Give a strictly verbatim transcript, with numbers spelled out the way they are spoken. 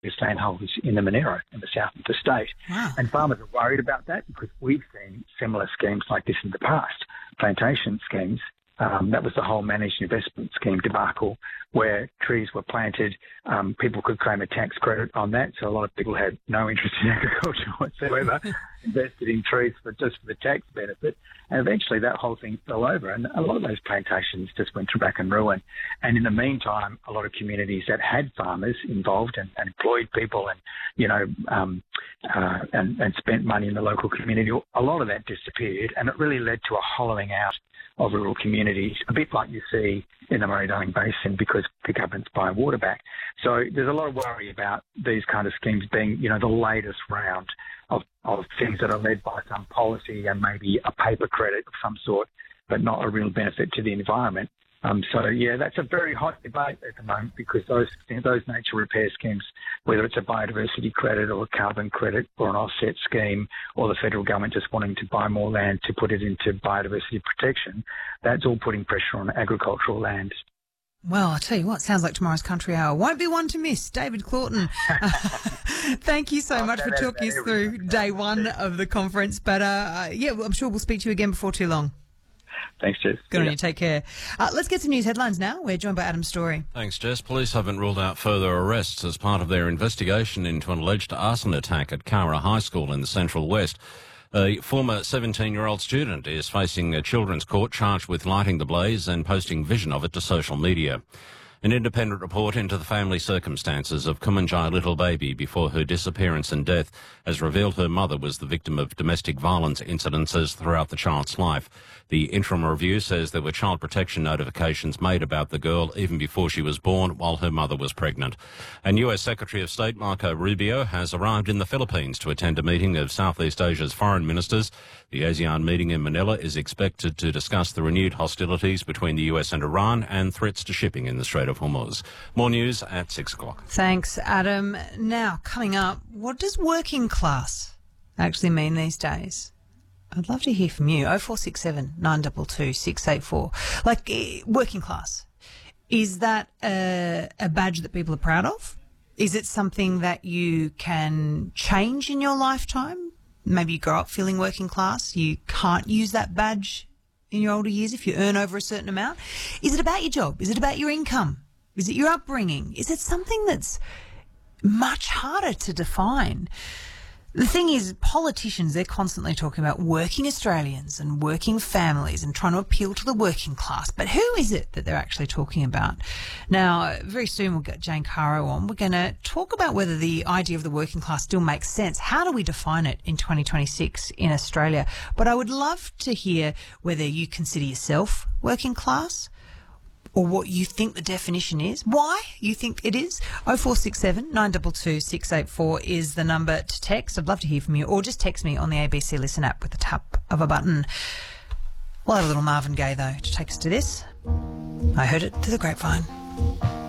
landholders in the Monero in the south of the state. Wow. And farmers are worried about that because we've seen similar schemes like this in the past, plantation schemes. Um, that was the whole managed investment scheme debacle where trees were planted. Um, people could claim a tax credit on that. So a lot of people had no interest in agriculture whatsoever, invested in trees for just for the tax benefit. And eventually that whole thing fell over and a lot of those plantations just went to rack and ruin. And in the meantime, a lot of communities that had farmers involved and, and employed people and, you know, um, uh, and, and spent money in the local community, a lot of that disappeared and it really led to a hollowing out of rural communities, a bit like you see in the Murray-Darling Basin because the government's buying water back. So there's a lot of worry about these kind of schemes being, you know, the latest round of, of things that are led by some policy and maybe a paper credit of some sort, but not a real benefit to the environment. Um, so, yeah, that's a very hot debate at the moment because those those nature repair schemes, whether it's a biodiversity credit or a carbon credit or an offset scheme or the federal government just wanting to buy more land to put it into biodiversity protection, that's all putting pressure on agricultural land. Well, I tell you what, sounds like tomorrow's Country Hour won't be one to miss. David Claughton, thank you so Oh, much for talking us through day one of the conference. But, uh, yeah, I'm sure we'll speak to you again before too long. Thanks, Jess. Good on yeah. you. Take care. Uh, let's get some news headlines now. We're joined by Adam Story. Thanks, Jess. Police haven't ruled out further arrests as part of their investigation into an alleged arson attack at Cara High School in the Central West. A former seventeen-year-old student is facing a children's court charged with lighting the blaze and posting vision of it to social media. An independent report into the family circumstances of Kumanjai Little Baby before her disappearance and death has revealed her mother was the victim of domestic violence incidences throughout the child's life. The interim review says there were child protection notifications made about the girl even before she was born while her mother was pregnant. And U S Secretary of State Marco Rubio has arrived in the Philippines to attend a meeting of Southeast Asia's foreign ministers. The ASEAN meeting in Manila is expected to discuss the renewed hostilities between the U S and Iran and threats to shipping in the Strait of Hormuz. More news at six o'clock. Thanks, Adam. Now, coming up, what does working class actually mean these days? I'd love to hear from you. oh four six seven, nine two two, six eight four. Like, eh, working class. Is that a, a badge that people are proud of? Is it something that you can change in your lifetime? Maybe you grow up feeling working class. You can't use that badge in your older years if you earn over a certain amount. Is it about your job? Is it about your income? Is it your upbringing? Is it something that's much harder to define? The thing is, politicians, they're constantly talking about working Australians and working families and trying to appeal to the working class. But who is it that they're actually talking about? Now, very soon we'll get Jane Caro on. We're going to talk about whether the idea of the working class still makes sense. How do we define it in twenty twenty-six in Australia? But I would love to hear whether you consider yourself working class, or what you think the definition is, why you think it is. oh four six seven, nine two two, six eight four is the number to text. I'd love to hear from you. Or just text me on the A B C Listen app with the tap of a button. We'll have a little Marvin Gaye, though, to take us to this. I heard it through the grapevine.